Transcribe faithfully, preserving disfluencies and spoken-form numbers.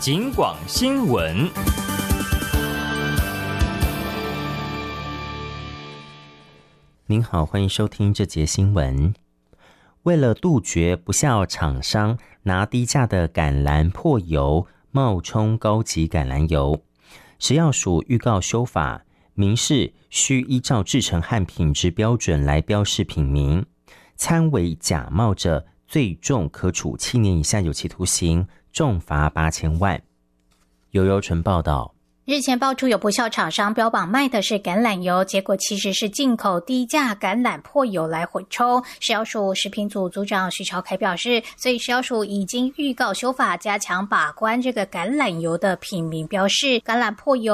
警广新闻。 您好，欢迎收听这节新闻。为了杜绝不肖厂商拿低价的橄榄破油冒充高级橄榄油，食药署预告修法，明示需依照制成和品质标准来标示品名，参为假冒者最重可处七年以下有期徒刑，重罚八千万。由由纯报道。 日前爆出有不肖厂商标榜卖的是橄榄油，结果其实是进口低价橄榄破油来混充。食药署食品组组长徐朝凯表示，所以食药署已经预告修法，加强把关这个橄榄油的品名标示。橄榄破油